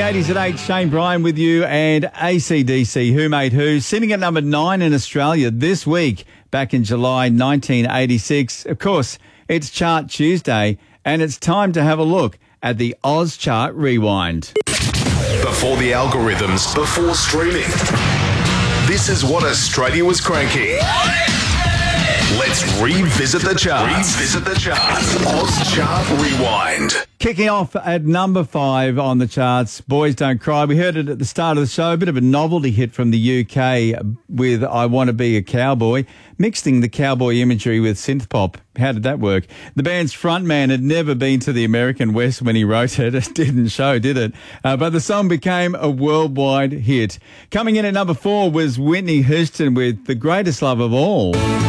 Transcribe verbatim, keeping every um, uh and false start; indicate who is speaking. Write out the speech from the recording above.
Speaker 1: eighties at eight, Shane Bryan with you, and A C D C, Who Made Who, sitting at number nine in Australia this week, back in July nineteen eighty-six. Of course, it's Chart Tuesday, and it's time to have a look at the Oz Chart Rewind.
Speaker 2: Before the algorithms, before streaming, this is what Australia was cranking. Let's revisit the charts. Revisit the charts. Oz Chart Rewind.
Speaker 1: Kicking off at number five on the charts, Boys Don't Cry. We heard it at the start of the show, a bit of a novelty hit from the U K with I Want to Be a Cowboy, mixing the cowboy imagery with synth pop. How did that work? The band's frontman had never been to the American West when he wrote it. It didn't show, did it? Uh, but the song became a worldwide hit. Coming in at number four was Whitney Houston with The Greatest Love of All.